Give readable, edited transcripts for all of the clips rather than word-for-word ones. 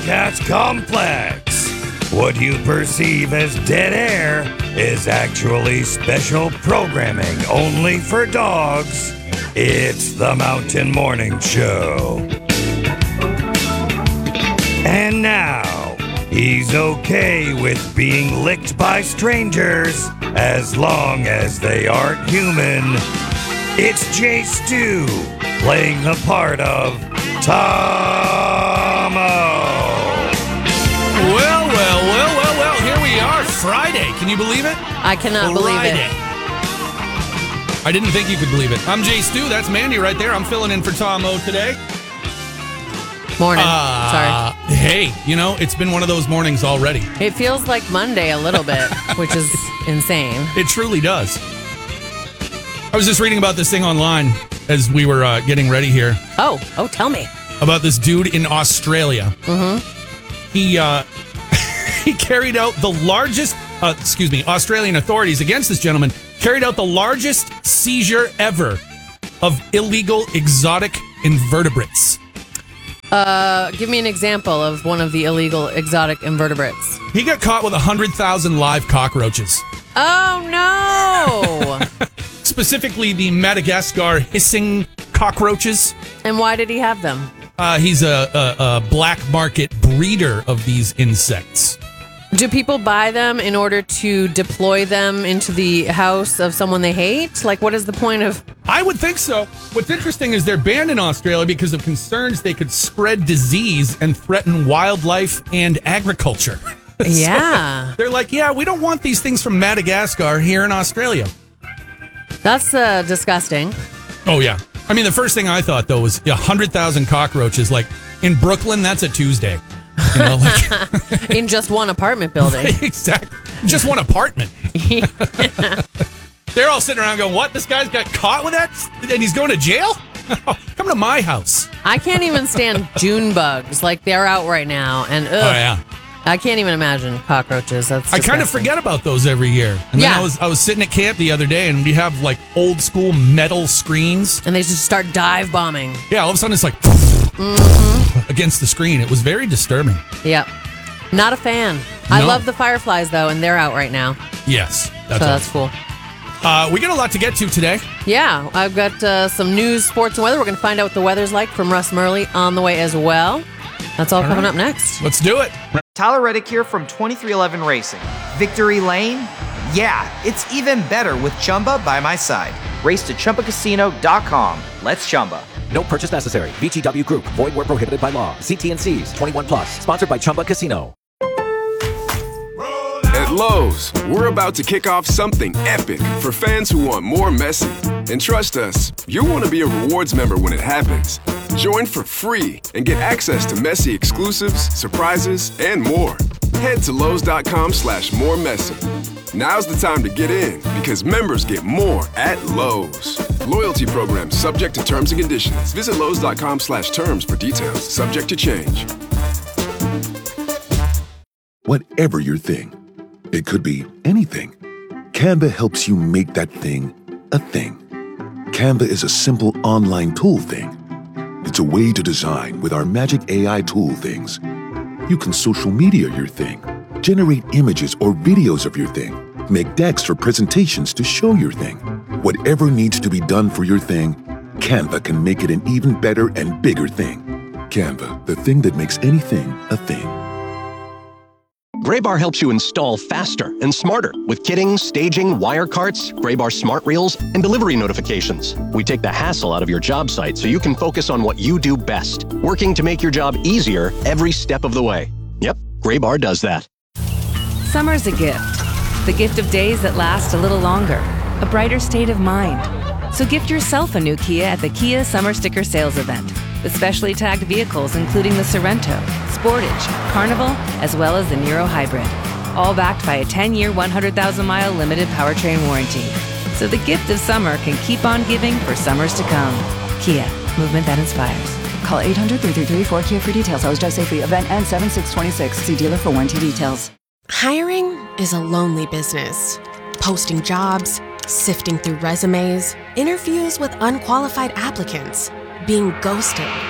Podcast Complex. What you perceive as dead air is actually special programming only for dogs. It's the Mountain Morning Show. And now, he's okay with being licked by strangers as long as they aren't human. It's Jay Stu playing the part of Tomo. Well, here we are, Friday. Can you believe it? I cannot believe it. I didn't think you could believe it. I'm Jay Stu, that's Mandy right there. I'm filling in for Tomo today. Morning. Sorry. Hey, it's been one of those mornings already. It feels like Monday a little bit, which is insane. It truly does. I was just reading about this thing online as we were getting ready here. Oh, tell me. About this dude in Australia. Mm-hmm. He carried out the largest, Australian authorities against this gentleman carried out the largest seizure ever of illegal exotic invertebrates. Give me an example of one of the illegal exotic invertebrates. He got caught with 100,000 live cockroaches. Oh, no. Specifically the Madagascar hissing cockroaches. And why did he have them? He's a black market breeder of these insects. Do people buy them in order to deploy them into the house of someone they hate? Like, what is the point of... I would think so. What's interesting is they're banned in Australia because of concerns they could spread disease and threaten wildlife and agriculture. Yeah. So they're like, we don't want these things from Madagascar here in Australia. That's disgusting. Oh, yeah. I mean, the first thing I thought, though, was 100,000 cockroaches. Like, in Brooklyn, that's a Tuesday. In just one apartment building. Exactly. Just one apartment. They're all sitting around going, what? This guy's got caught with that? And he's going to jail? Come to my house. I can't even stand June bugs. Like, they're out right now. And ugh, oh, yeah. I can't even imagine cockroaches. That's disgusting. I kind of forget about those every year. And then I was sitting at camp the other day, and we have, like, old school metal screens. And they just start dive bombing. Yeah, all of a sudden it's like... against the screen. It was very disturbing. Yep. Not a fan. No. I love the fireflies, though, and they're out right now. Yes. That's cool. We got a lot to get to today. Yeah. I've got some news, sports, and weather. We're going to find out what the weather's like from Russ Murley on the way as well. That's all coming up next. Let's do it. Tyler Reddick here from 2311 Racing. Victory Lane? Yeah, it's even better with Chumba by my side. Race to ChumbaCasino.com. Let's Chumba. No purchase necessary. VGW Group. Void where prohibited by law. See T&Cs. 21 plus. Sponsored by Chumba Casino. At Lowe's, we're about to kick off something epic for fans who want more messy. And trust us, you'll want to be a rewards member when it happens. Join for free and get access to messy exclusives, surprises, and more. Head to Lowe's.com/more messy. Now's the time to get in because members get more at Lowe's. Loyalty program subject to terms and conditions. Visit Lowe's.com/terms for details. Subject to change. Whatever your thing, it could be anything. Canva helps you make that thing a thing. Canva is a simple online tool thing. It's a way to design with our magic AI tool things. You can social media your thing, generate images or videos of your thing, make decks or presentations to show your thing. Whatever needs to be done for your thing, Canva can make it an even better and bigger thing. Canva, the thing that makes anything a thing. Graybar helps you install faster and smarter with kitting, staging, wire carts, Graybar smart reels, and delivery notifications. We take the hassle out of your job site so you can focus on what you do best, working to make your job easier every step of the way. Yep, Graybar does that. Summer's a gift. The gift of days that last a little longer. A brighter state of mind. So gift yourself a new Kia at the Kia Summer Sticker Sales Event. With specially tagged vehicles including the Sorento, Sportage, Carnival, as well as the Niro Hybrid. All backed by a 10-year, 100,000-mile limited powertrain warranty. So the gift of summer can keep on giving for summers to come. Kia, movement that inspires. Call 800-333-4KIA for details. Always drive safely. Event ends 7/6/26. See dealer for warranty details. Hiring is a lonely business. Posting jobs, sifting through resumes, interviews with unqualified applicants, being ghosted.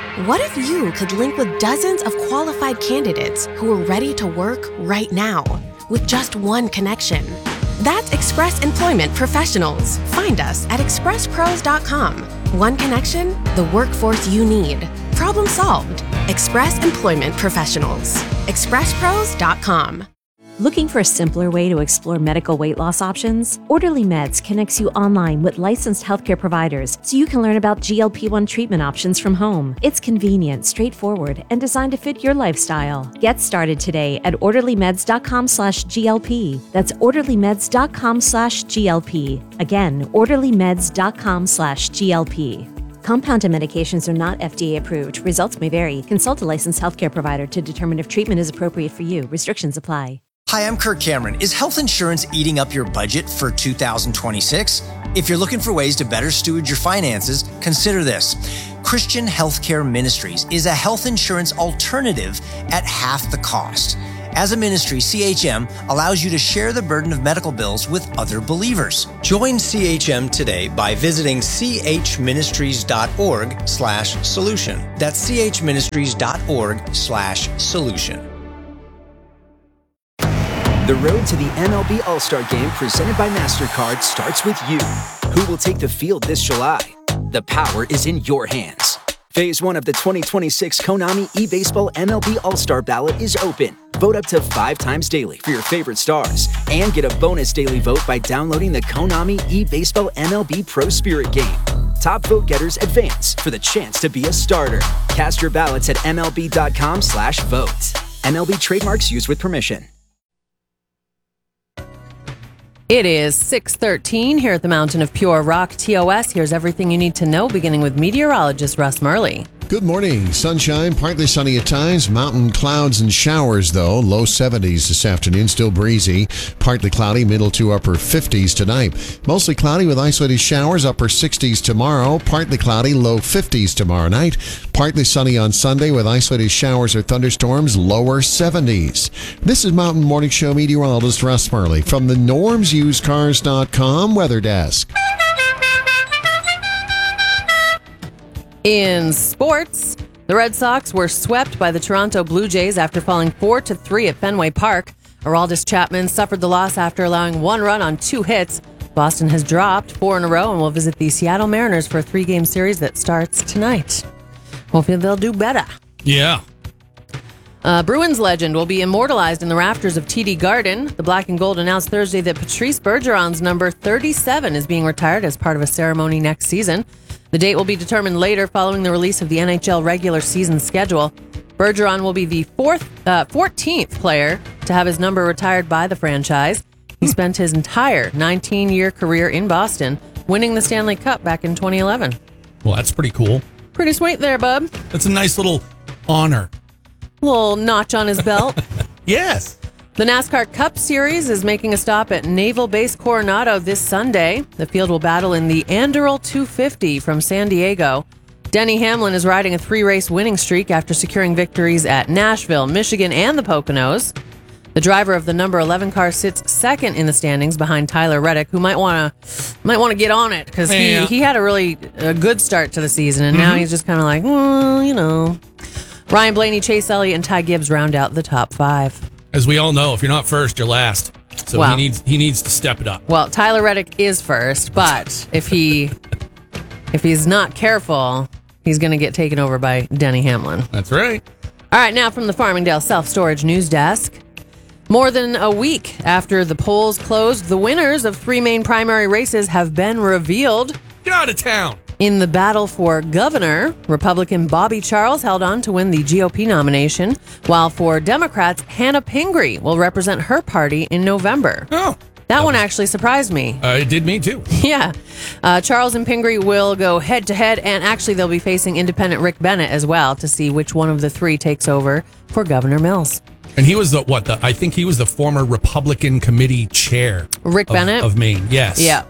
What if you could link with dozens of qualified candidates who are ready to work right now with just one connection? That's Express Employment Professionals. Find us at expresspros.com. One connection, the workforce you need. Problem solved. Express Employment Professionals. expresspros.com. Looking for a simpler way to explore medical weight loss options? Orderly Meds connects you online with licensed healthcare providers so you can learn about GLP-1 treatment options from home. It's convenient, straightforward, and designed to fit your lifestyle. Get started today at orderlymeds.com/GLP. That's orderlymeds.com/GLP. Again, orderlymeds.com/GLP. Compounded medications are not FDA approved. Results may vary. Consult a licensed healthcare provider to determine if treatment is appropriate for you. Restrictions apply. Hi, I'm Kirk Cameron. Is health insurance eating up your budget for 2026? If you're looking for ways to better steward your finances, consider this. Christian Healthcare Ministries is a health insurance alternative at half the cost. As a ministry, CHM allows you to share the burden of medical bills with other believers. Join CHM today by visiting chministries.org/solution. That's chministries.org/solution. The road to the MLB All-Star Game presented by MasterCard starts with you. Who will take the field this July? The power is in your hands. Phase 1 of the 2026 Konami eBaseball MLB All-Star Ballot is open. Vote up to 5 times daily for your favorite stars and get a bonus daily vote by downloading the Konami eBaseball MLB Pro Spirit game. Top vote getters advance for the chance to be a starter. Cast your ballots at MLB.com/vote. MLB trademarks used with permission. It is 6:13 here at the Mountain of Pure Rock TOS. Here's everything you need to know, beginning with meteorologist Russ Murley. Good morning. Sunshine, partly sunny at times. Mountain clouds and showers, though. Low 70s this afternoon, still breezy. Partly cloudy, middle to upper 50s tonight. Mostly cloudy with isolated showers, upper 60s tomorrow. Partly cloudy, low 50s tomorrow night. Partly sunny on Sunday with isolated showers or thunderstorms, lower 70s. This is Mountain Morning Show meteorologist Russ Murley from the NormsUsedCars.com Weather Desk. In sports, the Red Sox were swept by the Toronto Blue Jays after falling 4-3 at Fenway Park. Aroldis Chapman suffered the loss after allowing 1 run on 2 hits. Boston has dropped 4 in a row and will visit the Seattle Mariners for a 3-game series that starts tonight. Hopefully they'll do better. Yeah. Bruins legend will be immortalized in the rafters of TD Garden. The Black and Gold announced Thursday that Patrice Bergeron's number 37 is being retired as part of a ceremony next season. The date will be determined later following the release of the NHL regular season schedule. Bergeron will be the 14th player to have his number retired by the franchise. He spent his entire 19-year career in Boston, winning the Stanley Cup back in 2011. Well, that's pretty cool. Pretty sweet there, bub. That's a nice little honor. Little notch on his belt. Yes. The NASCAR Cup Series is making a stop at Naval Base Coronado this Sunday. The field will battle in the Anduril 250 from San Diego. Denny Hamlin is riding a 3-race winning streak after securing victories at Nashville, Michigan, and the Poconos. The driver of the number 11 car sits second in the standings behind Tyler Reddick, who might want to get on it because he had a good start to the season, and now he's just kind of like, well, you know. Ryan Blaney, Chase Elliott, and Ty Gibbs round out the top 5. As we all know, if you're not first, you're last. So Wow. he needs to step it up. Well, Tyler Reddick is first, but if he's not careful, he's going to get taken over by Denny Hamlin. That's right. All right, now from the Farmingdale Self-Storage News Desk. More than a week after the polls closed, the winners of 3 main primary races have been revealed. Get out of town. In the battle for governor, Republican Bobby Charles held on to win the GOP nomination, while for Democrats, Hannah Pingree will represent her party in November. Oh. That one actually surprised me. It did me too. Yeah. Charles and Pingree will go head-to-head, and actually they'll be facing independent Rick Bennett as well to see which one of the 3 takes over for Governor Mills. And he was I think he was the former Republican committee chair. Rick Bennett? Of Maine, yes. Yeah.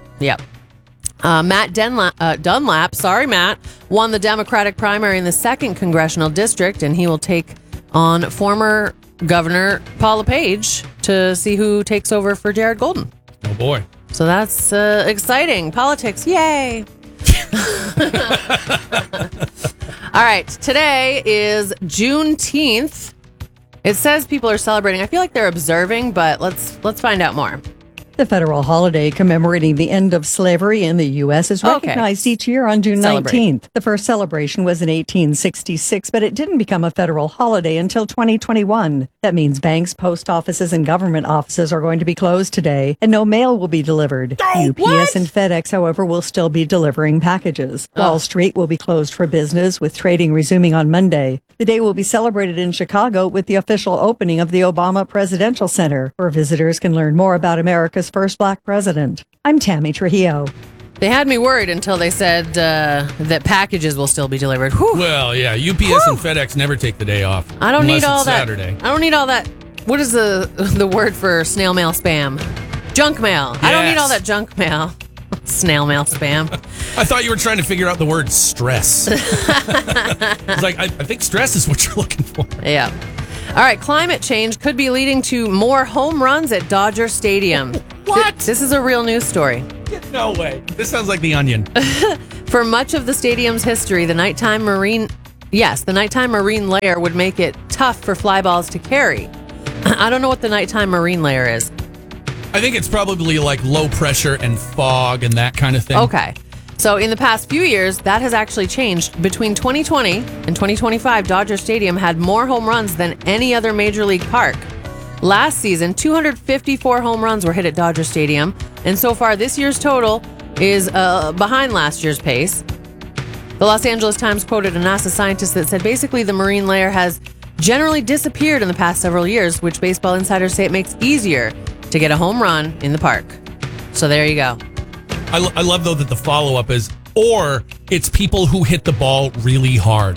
Matt Dunlap, won the Democratic primary in the 2nd congressional district, and he will take on former Governor Paul LePage to see who takes over for Jared Golden. Oh, boy. So that's exciting. Politics, yay. All right, today is Juneteenth. It says people are celebrating. I feel like they're observing, but let's find out more. The federal holiday commemorating the end of slavery in the U.S. is recognized each year on June 19th. The first celebration was in 1866, but it didn't become a federal holiday until 2021. That means banks, post offices, and government offices are going to be closed today, and no mail will be delivered. UPS and FedEx, however, will still be delivering packages. Wall Street will be closed for business, with trading resuming on Monday. The day will be celebrated in Chicago with the official opening of the Obama Presidential Center, where visitors can learn more about America's first black president. I'm Tammy Trujillo. They had me worried until they said that packages will still be delivered. Whew. Well, yeah, UPS and FedEx never take the day off. I don't need all that. Saturday. I don't need all that. What is the word for snail mail spam? Junk mail. Yes. I don't need all that junk mail. Snail mail spam. I thought you were trying to figure out the word stress. It's like, I think stress is what you're looking for. Yeah. All right, climate change could be leading to more home runs at Dodger Stadium. What? This is a real news story. No way. This sounds like The Onion. For much of the stadium's history, the nighttime marine layer would make it tough for fly balls to carry. I don't know what the nighttime marine layer is. I think it's probably like low pressure and fog and that kind of thing. Okay. So in the past few years, that has actually changed. Between 2020 and 2025, Dodger Stadium had more home runs than any other major league park. Last season, 254 home runs were hit at Dodger Stadium, and so far this year's total is behind last year's pace. The Los Angeles Times quoted a NASA scientist that said basically the marine layer has generally disappeared in the past several years, which baseball insiders say it makes easier to get a home run in the park. So there you go. I love, though, that the follow-up is, or it's people who hit the ball really hard.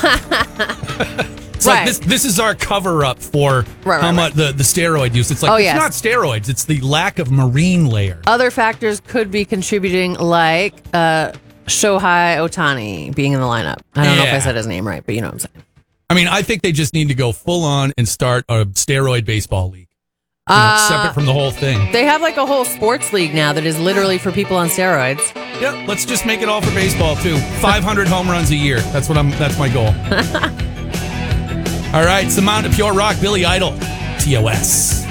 It's like this is our cover-up for how much the steroid use. It's like, it's not steroids, it's the lack of marine layer. Other factors could be contributing, like Shohei Ohtani being in the lineup. I don't know if I said his name right, but you know what I'm saying. I mean, I think they just need to go full-on and start a steroid baseball league. Separate from the whole thing. They have like a whole sports league now that is literally for people on steroids. Yeah, let's just make it all for baseball too. 500 home runs a year. That's my goal. All right, Samantha Pure Rock, Billy Idol, TOS.